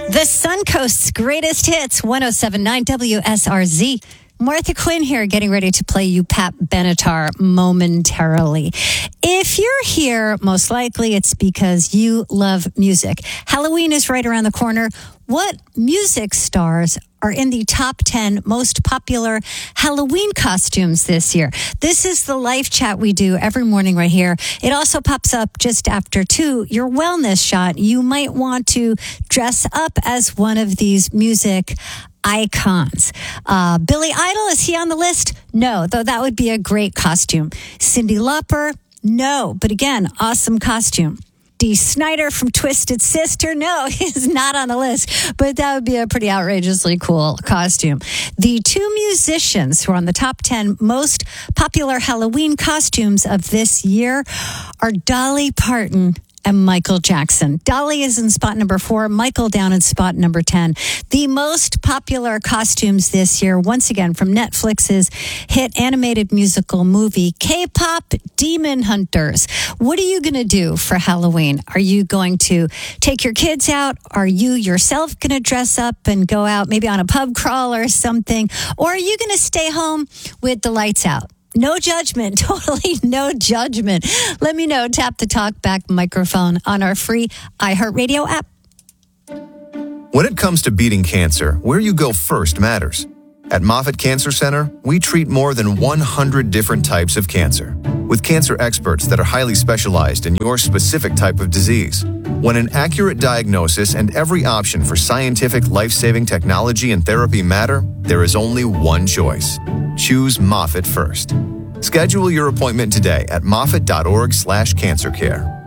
The Suncoast's greatest hits, 107.9 WSRZ. Martha Quinn here, getting ready to play you Pat Benatar momentarily. If you're here, most likely it's because you love music. Halloween is right around the corner. What music stars are in the top 10 most popular Halloween costumes this year? This is the live chat we do every morning right here. It also pops up just after 2, your wellness shot. You might want to dress up as one of these music icons. Billy Idol, is he on the list? No, though that would be a great costume. Cyndi Lauper? No, but again, awesome costume. Dee Snider from Twisted Sister? No, he's not on the list, but that would be a pretty outrageously cool costume. The 2 musicians who are on the top 10 most popular Halloween costumes of this year are Dolly Parton and Michael Jackson. Dolly is in spot number 4, Michael down in spot number 10. The most popular costumes this year, once again, from Netflix's hit animated musical movie, K-Pop Demon Hunters. What are you going to do for Halloween? Are you going to take your kids out? Are you yourself going to dress up and go out maybe on a pub crawl or something? Or are you going to stay home with the lights out? No judgment, totally no judgment. Let me know. Tap the talkback microphone on our free iHeartRadio app. When it comes to beating cancer, where you go first matters. At Moffitt Cancer Center, we treat more than 100 different types of cancer, with cancer experts that are highly specialized in your specific type of disease. When an accurate diagnosis and every option for scientific life-saving technology and therapy matter, there is only one choice. Choose Moffitt first. Schedule your appointment today at moffitt.org/cancercare.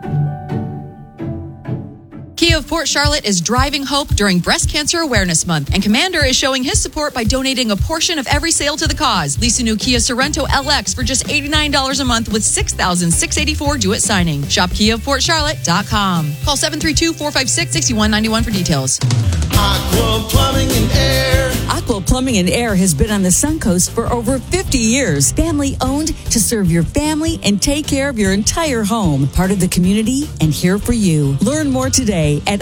Kia of Port Charlotte is driving hope during Breast Cancer Awareness Month, and Commander is showing his support by donating a portion of every sale to the cause. Lease a new Kia Sorento LX for just $89 a month with $6,684 due at signing. Shop KiaofPortCharlotte.com. Call 732-456-6191 for details. Aqua Plumbing and Air. Aqua Plumbing and Air has been on the Suncoast for over 50 years. Family owned to serve your family and take care of your entire home. Part of the community and here for you. Learn more today at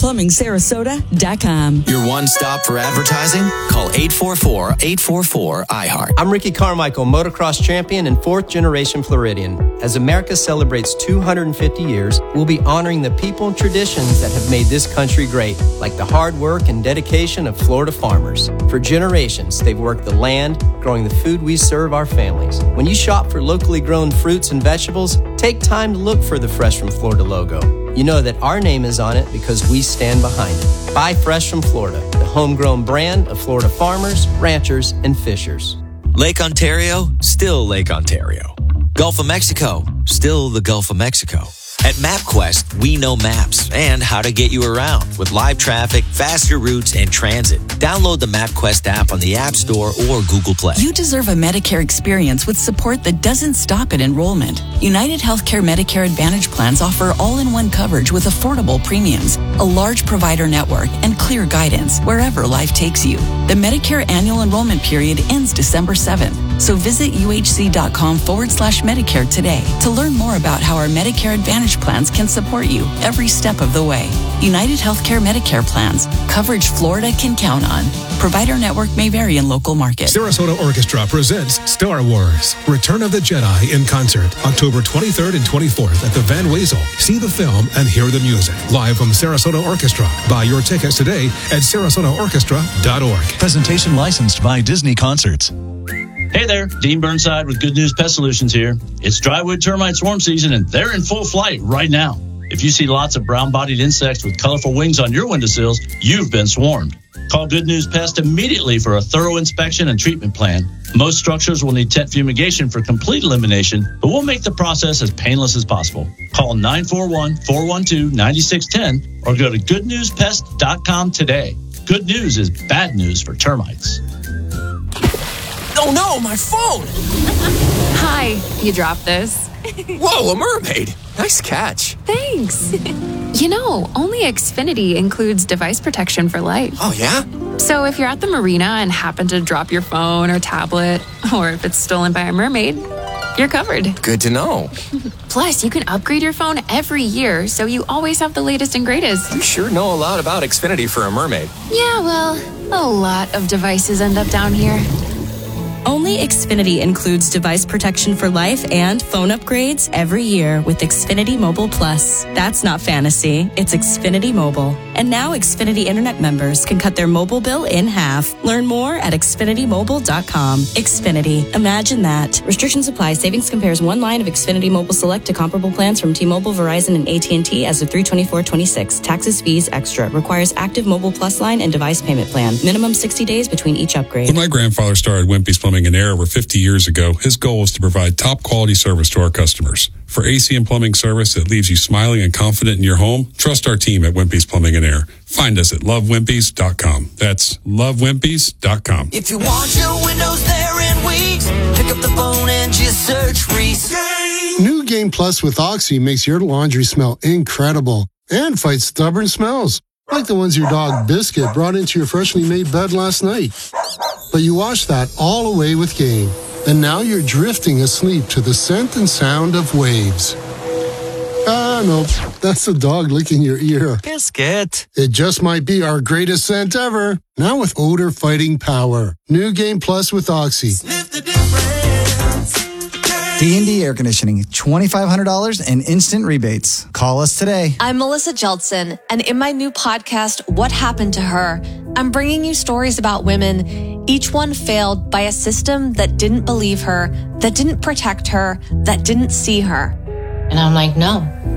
aquaplumbing.sarasota.com. Your one-stop for advertising? Call 844-844-iHeart. I'm Ricky Carmichael, motocross champion and 4th-generation Floridian. As America celebrates 250 years, we'll be honoring the people and traditions that have made this country great, like the hard work and dedication of Florida farmers. For generations, they've worked the land, growing the food we serve our families. When you shop for locally grown fruits and vegetables, take time to look for the Fresh from Florida logo. You know that our name is on it because we stand behind it. Buy Fresh from Florida, the homegrown brand of Florida farmers, ranchers, and fishers. Lake Ontario, still Lake Ontario. Gulf of Mexico, still the Gulf of Mexico. At MapQuest, we know maps and how to get you around with live traffic, faster routes, and transit. Download the MapQuest app on the App Store or Google Play. You deserve a Medicare experience with support that doesn't stop at enrollment. United Healthcare Medicare Advantage plans offer all-in-one coverage with affordable premiums, a large provider network, and clear guidance wherever life takes you. The Medicare annual enrollment period ends December 7th, so visit uhc.com/Medicare today to learn more about how our Medicare Advantage plans can support you every step of the way. United Healthcare Medicare plans. Coverage Florida can count on. Provider network may vary in local markets. Sarasota Orchestra presents Star Wars, Return of the Jedi in concert, October 23rd and 24th at the Van Wezel. See the film and hear the music. Live from Sarasota Orchestra. Buy your tickets today at sarasotaorchestra.org. Presentation licensed by Disney Concerts. Hey there, Dean Burnside with Good News Pest Solutions here. It's drywood termite swarm season and they're in full flight right now. If you see lots of brown-bodied insects with colorful wings on your windowsills, you've been swarmed. Call Good News Pest immediately for a thorough inspection and treatment plan. Most structures will need tent fumigation for complete elimination, but we'll make the process as painless as possible. Call 941-412-9610 or go to goodnewspest.com today. Good news is bad news for termites. Oh no, my phone! Hi, you dropped this. Whoa, a mermaid! Nice catch. Thanks. You know, only Xfinity includes device protection for life. Oh, yeah? So if you're at the marina and happen to drop your phone or tablet, or if it's stolen by a mermaid, you're covered. Good to know. Plus, you can upgrade your phone every year, so you always have the latest and greatest. You sure know a lot about Xfinity for a mermaid. Yeah, well, a lot of devices end up down here. Only Xfinity includes device protection for life and phone upgrades every year with Xfinity Mobile Plus. That's not fantasy, it's Xfinity Mobile. And now Xfinity Internet members can cut their mobile bill in half. Learn more at XfinityMobile.com. Xfinity. Imagine that. Restrictions apply. Savings compares one line of Xfinity Mobile Select to comparable plans from T-Mobile, Verizon, and AT&T as of 3/24/26. Taxes, fees, extra. Requires active Mobile Plus line and device payment plan. Minimum 60 days between each upgrade. When my grandfather started Wimpy's Plumbing and Air over 50 years ago, his goal was to provide top quality service to our customers. For AC and plumbing service that leaves you smiling and confident in your home, trust our team at Wimpy's Plumbing and Air. Find us at lovewimpys.com. That's lovewimpys.com. If you want your windows there in weeks, pick up the phone and just search Reese. New Game Plus with Oxy makes your laundry smell incredible and fights stubborn smells, like the ones your dog Biscuit brought into your freshly made bed last night. But you wash that all away with Game, and now you're drifting asleep to the scent and sound of waves. Ah, no, that's the dog licking your ear. Biscuit. It just might be our greatest scent ever. Now with odor fighting power. New Game Plus with Oxy. D&D Air Conditioning, $2,500 in instant rebates. Call us today. I'm Melissa Jeltsin, and in my new podcast, What Happened to Her, I'm bringing you stories about women, each one failed by a system that didn't believe her, that didn't protect her, that didn't see her. And I'm like, no,